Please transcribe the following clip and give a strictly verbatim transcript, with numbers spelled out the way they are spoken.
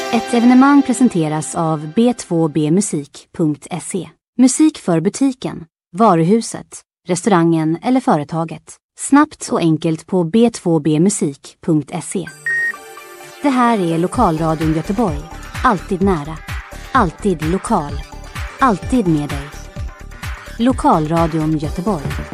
Ett evenemang presenteras av b två b musik punkt se. Musik för butiken, varuhuset, restaurangen eller företaget. Snabbt och enkelt på b två b musik punkt se. Det här är Lokalradion Göteborg. Alltid nära. Alltid lokal. Alltid med dig. Lokalradion Göteborg.